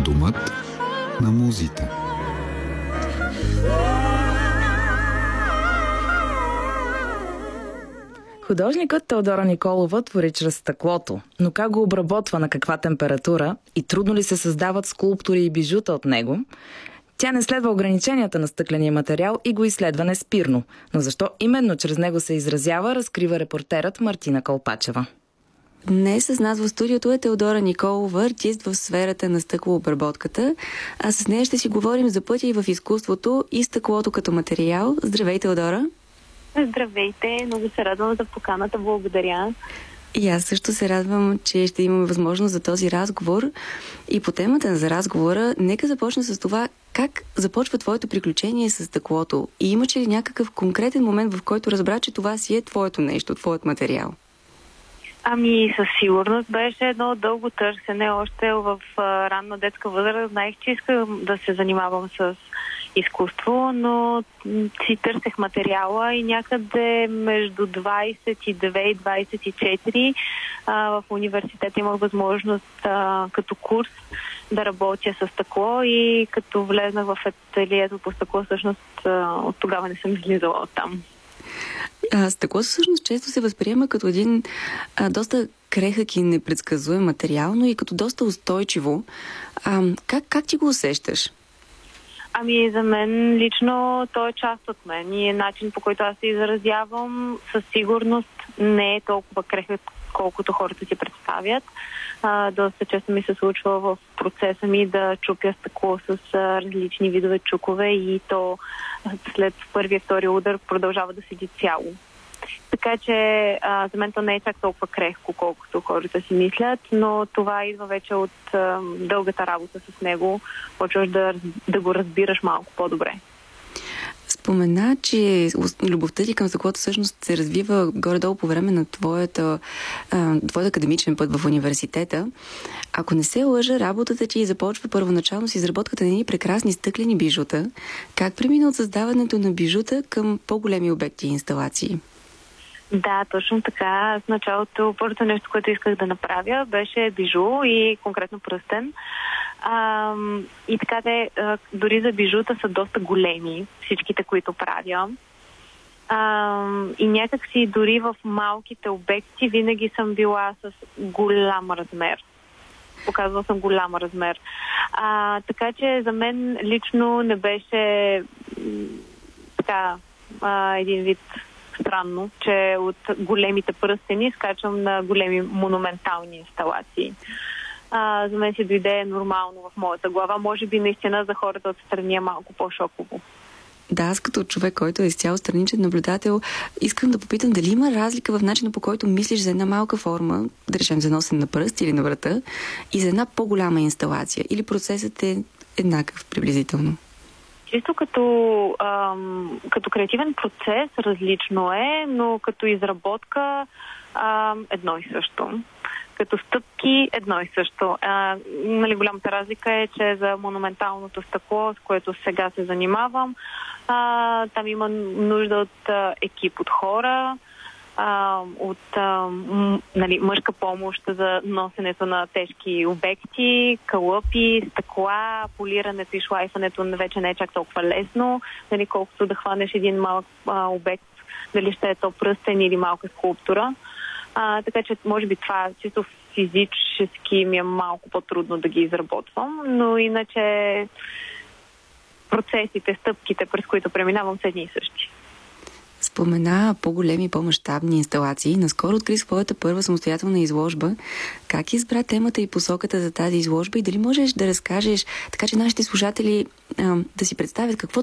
Домът на музите. Художникът Теодора Николова твори чрез стъклото, но как го обработва, на каква температура и трудно ли се създават скулптури и бижута от него? Тя не следва ограниченията на стъкления материал и го изследва неспирно. Но защо именно чрез него се изразява, разкрива репортерът Мартина Калпачева. Днес с нас в студиото е Теодора Николова, артист в сферата на стъклообработката. А с нея ще си говорим за пътя и в изкуството и стъклото като материал. Здравей, Теодора! Здравейте! Много се радвам за поканата. Благодаря. И аз също се радвам, че ще имаме възможност за този разговор. И по темата за разговора, нека започна с това, как започва твоето приключение с стъклото? И имаш ли някакъв конкретен момент, в който разбра, че това си е твоето нещо, твоят материал? Ами, със сигурност беше едно дълго търсене. Още в ранна детска възраст знаех, че искам да се занимавам с изкуство, но си търсех материала и някъде между 22 и 24 в университета имах възможност като курс да работя с стъкло и като влезнах в ателието по стъкло, всъщност от тогава не съм излизала оттам. Стъклото всъщност често се възприема като един доста крехък и непредсказуем материал, но и като доста устойчиво. Как ти го усещаш? Ами за мен лично той е част от мен и начин, по който аз се изразявам, със сигурност не е толкова крехък, колкото хората си представят. Доста често ми се случва в процеса ми да чупя стъкло с различни видове чукове и то след първия, втория удар продължава да седи цяло. Така че за мен то не е чак толкова крехко, колкото хората си мислят, но това идва вече от дългата работа с него. Почваш да го разбираш малко по-добре. Спомена, че любовта ти към стъклото всъщност се развива горе-долу по време на твоят академичен път в университета. Ако не се лъжа, работата ти започва първоначално с изработката на едни прекрасни стъклени бижута. Как премина от създаването на бижута към по-големи обекти и инсталации? Да, точно така. В началото първото нещо, което исках да направя, беше бижу и конкретно пръстен. И така дори за бижута са доста големи всичките, които правя. И някакси дори в малките обекти винаги съм била с голям размер. Показвала съм голям размер. Така че за мен лично не беше един вид странно, че от големите пръстени скачам на големи монументални инсталации. За мен си дойде нормално в моята глава. Може би наистина за хората отстрани е малко по-шоково. Да, аз като човек, който е изцяло страничен наблюдател, искам да попитам дали има разлика в начина, по който мислиш за една малка форма, да речем за носен на пръст или на врата, и за една по-голяма инсталация. Или процесът е еднакъв приблизително? Чисто като креативен процес различно е, но като изработка едно и също. Като стъпки едно и също. Голямата разлика е, че за монументалното стъкло, с което сега се занимавам, там има нужда от екип от хора, от мъжка помощ за носенето на тежки обекти, калъпи, стъкла, полирането и шлайфането вече не е чак толкова лесно, колкото да хванеш един малък обект, дали ще е то пръстен или малка скулптура. Така че може би това чисто физически ми е малко по-трудно да ги изработвам, но иначе процесите, стъпките, през които преминавам, са едни и същи. Спомена по-големи, по-мащабни инсталации. Наскоро откри своята първа самостоятелна изложба. Как избра темата и посоката за тази изложба и дали можеш да разкажеш, така че нашите слушатели да си представят какво